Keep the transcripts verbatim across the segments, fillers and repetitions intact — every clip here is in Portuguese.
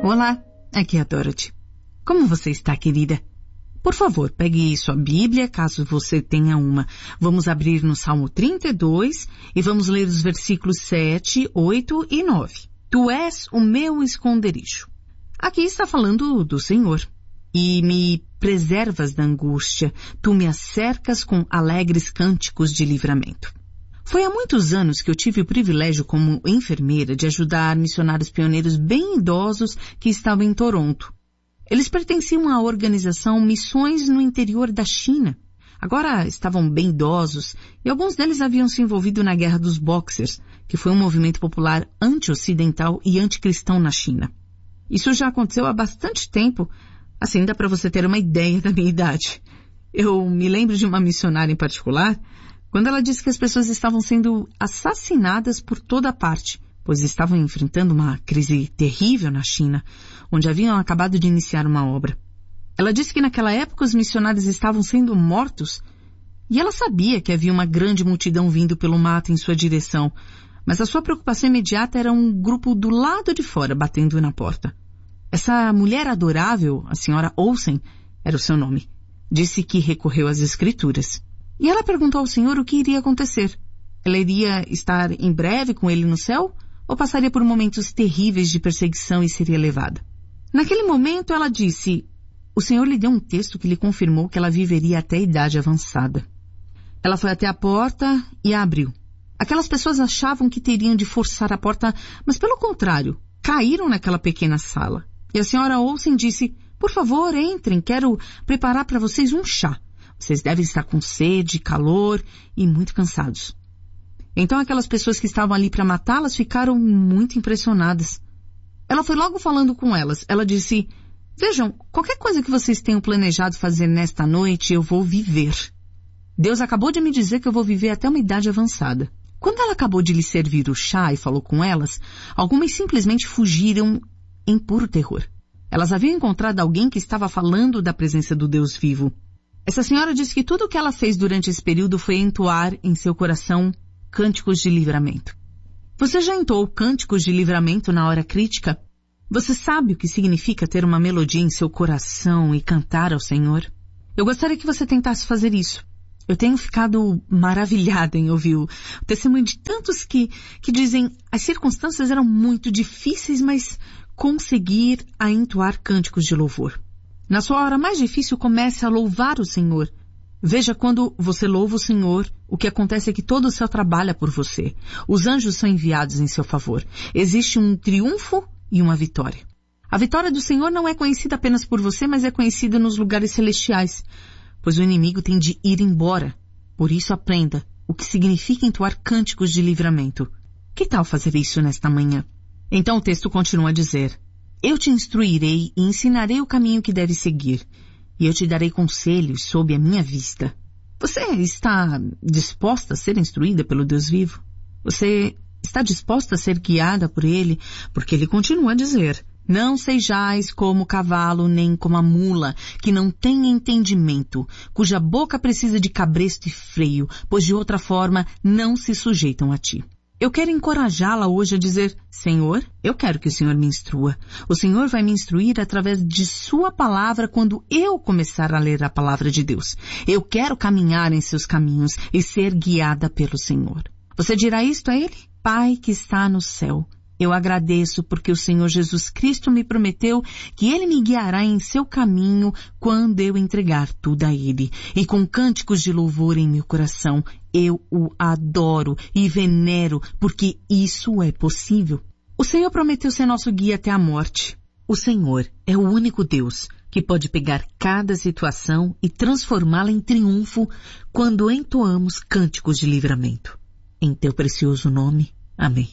Olá, aqui é a Dorothy. Como você está, querida? Por favor, pegue sua Bíblia, caso você tenha uma. Vamos abrir no Salmo trinta e dois e vamos ler os versículos sete, oito e nove. Tu és o meu esconderijo. Aqui está falando do Senhor. E me preservas da angústia, tu me acercas com alegres cânticos de livramento. Foi há muitos anos que eu tive o privilégio como enfermeira de ajudar missionários pioneiros bem idosos que estavam em Toronto. Eles pertenciam à organização Missões no Interior da China. Agora estavam bem idosos e alguns deles haviam se envolvido na Guerra dos Boxers, que foi um movimento popular anti-ocidental e anticristão na China. Isso já aconteceu há bastante tempo, assim dá para você ter uma ideia da minha idade. Eu me lembro de uma missionária em particular, quando ela disse que as pessoas estavam sendo assassinadas por toda parte, pois estavam enfrentando uma crise terrível na China, onde haviam acabado de iniciar uma obra. Ela disse que naquela época os missionários estavam sendo mortos e ela sabia que havia uma grande multidão vindo pelo mato em sua direção, mas a sua preocupação imediata era um grupo do lado de fora batendo na porta. Essa mulher adorável, a senhora Olsen, era o seu nome, disse que recorreu às escrituras. E ela perguntou ao Senhor o que iria acontecer. Ela iria estar em breve com ele no céu ou passaria por momentos terríveis de perseguição e seria levada? Naquele momento ela disse, o Senhor lhe deu um texto que lhe confirmou que ela viveria até a idade avançada. Ela foi até a porta e a abriu. Aquelas pessoas achavam que teriam de forçar a porta, mas pelo contrário, caíram naquela pequena sala. E a senhora Olsen disse, por favor, entrem, quero preparar para vocês um chá. Vocês devem estar com sede, calor e muito cansados. Então aquelas pessoas que estavam ali para matá-las ficaram muito impressionadas. Ela foi logo falando com elas. Ela disse, vejam, qualquer coisa que vocês tenham planejado fazer nesta noite, eu vou viver. Deus acabou de me dizer que eu vou viver até uma idade avançada. Quando ela acabou de lhe servir o chá e falou com elas, algumas simplesmente fugiram em puro terror. Elas haviam encontrado alguém que estava falando da presença do Deus vivo. Essa senhora disse que tudo o que ela fez durante esse período foi entoar em seu coração cânticos de livramento. Você já entoou cânticos de livramento na hora crítica? Você sabe o que significa ter uma melodia em seu coração e cantar ao Senhor? Eu gostaria que você tentasse fazer isso. Eu tenho ficado maravilhada em ouvir o testemunho de tantos que, que dizem as circunstâncias eram muito difíceis, mas conseguir a entoar cânticos de louvor. Na sua hora mais difícil, comece a louvar o Senhor. Veja, quando você louva o Senhor, o que acontece é que todo o céu trabalha por você. Os anjos são enviados em seu favor. Existe um triunfo e uma vitória. A vitória do Senhor não é conhecida apenas por você, mas é conhecida nos lugares celestiais, pois o inimigo tem de ir embora. Por isso aprenda o que significa entoar cânticos de livramento. Que tal fazer isso nesta manhã? Então o texto continua a dizer, eu te instruirei e ensinarei o caminho que deves seguir, e eu te darei conselhos sob a minha vista. Você está disposta a ser instruída pelo Deus vivo? Você está disposta a ser guiada por Ele? Porque Ele continua a dizer, não sejais como o cavalo nem como a mula, que não tem entendimento, cuja boca precisa de cabresto e freio, pois de outra forma não se sujeitam a ti. Eu quero encorajá-la hoje a dizer, Senhor, eu quero que o Senhor me instrua. O Senhor vai me instruir através de sua palavra quando eu começar a ler a palavra de Deus. Eu quero caminhar em seus caminhos e ser guiada pelo Senhor. Você dirá isto a Ele? Pai que está no céu, eu agradeço porque o Senhor Jesus Cristo me prometeu que Ele me guiará em seu caminho quando eu entregar tudo a Ele. E com cânticos de louvor em meu coração, eu o adoro e venero, porque isso é possível. O Senhor prometeu ser nosso guia até a morte. O Senhor é o único Deus que pode pegar cada situação e transformá-la em triunfo quando entoamos cânticos de livramento. Em teu precioso nome. Amém.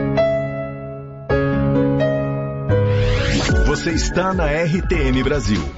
Você está na R T M Brasil.